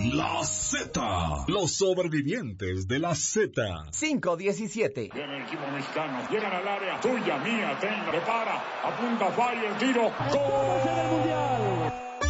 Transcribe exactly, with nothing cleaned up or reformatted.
La Z. Los sobrevivientes de la Z. cinco diecisiete. Viene el equipo mexicano. Llegan al área. Tuya, mía, tenga. Prepara. Apunta, falla el tiro. ¡Gol! ¡Mundial!